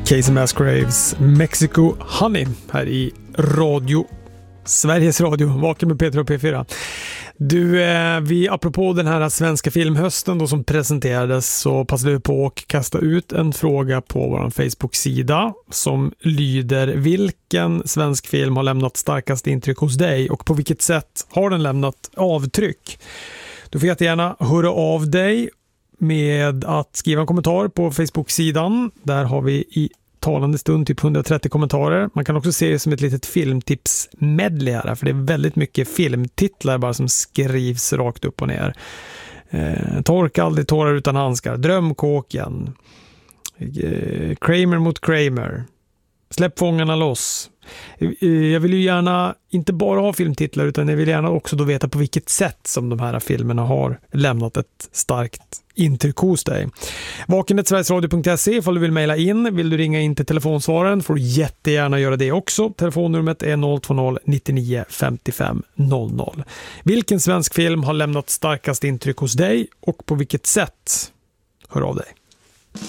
Casey Musgraves Mexico Honey här i radio, Sveriges Radio, Vaken med Peter och P4. Du, vi apropå den här svenska filmhösten då som presenterades, så passade vi på att kasta ut en fråga på vår Facebook-sida som lyder: vilken svensk film har lämnat starkast intryck hos dig och på vilket sätt har den lämnat avtryck? Du får jättegärna höra av dig med att skriva en kommentar på Facebook-sidan. Där har vi i talande stund typ 130 kommentarer. Man kan också se det som ett litet filmtips-medley här, för det är väldigt mycket filmtitlar bara som skrivs rakt upp och ner. Torka aldrig tårar utan handskar, Drömkåken, Kramer mot Kramer, Släpp fångarna loss. Jag vill ju gärna inte bara ha filmtitlar, utan jag vill gärna också då veta på vilket sätt som de här filmerna har lämnat ett starkt intryck hos dig. vaken@sverigesradio.se ifall du vill mejla in. Vill du ringa in till telefonsvararen får du jättegärna göra det också. Telefonnumret är 020 99 55 00. Vilken svensk film har lämnat starkast intryck hos dig och på vilket sätt? Hör av dig.